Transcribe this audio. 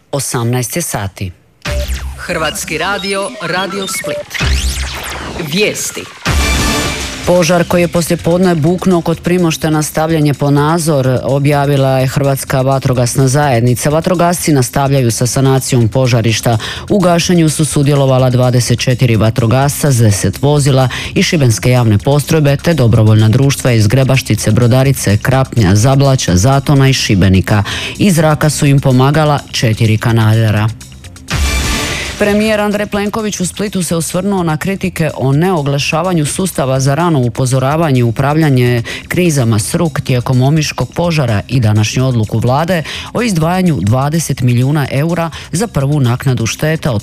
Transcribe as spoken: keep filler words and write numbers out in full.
osamnaest je sati. Hrvatski radio, Radio Split. Vijesti. Požar koji je poslijepodne buknuo kod Primoštena stavljen je pod nadzor, objavila je Hrvatska vatrogasna zajednica. Vatrogasci nastavljaju sa sanacijom požarišta. U gašenju su sudjelovala dvadeset četiri vatrogasca s deset vozila i šibenske javne postrojbe te dobrovoljna društva iz Grebaštice, Brodarice, Krapnja, Zablaća, Zatona i Šibenika. Iz zraka su im pomagala četiri kanadera. Premijer Andrej Plenković u Splitu se osvrnuo na kritike o neoglašavanju sustava za rano upozoravanje i upravljanje krizama S R U K tijekom omiškog požara i današnju odluku vlade o izdvajanju dvadeset milijuna eura za prvu naknadu šteta od